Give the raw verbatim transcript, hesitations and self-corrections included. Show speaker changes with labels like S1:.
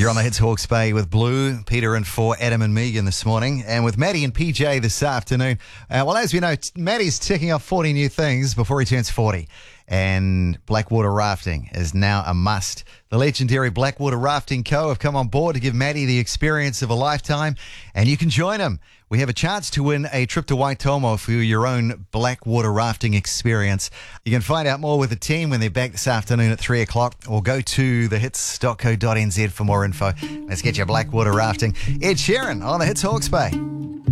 S1: You're on the Hits Hawke's Bay with Blue, Peter and for Adam and Megan this morning, and with Maddie and P J this afternoon. Uh, well, as we know, t- Maddie's ticking off forty new things before he turns forty, and Blackwater rafting is now a must. The legendary Blackwater Rafting Co. have come on board to give Maddie the experience of a lifetime, and you can join them. We have a chance to win a trip to Waitomo for your own Blackwater rafting experience. You can find out more with the team when they're back this afternoon at three o'clock, or go to the hits dot co dot n z for more info. Let's get you Blackwater rafting. Ed Sheeran on the Hits Hawke's Bay.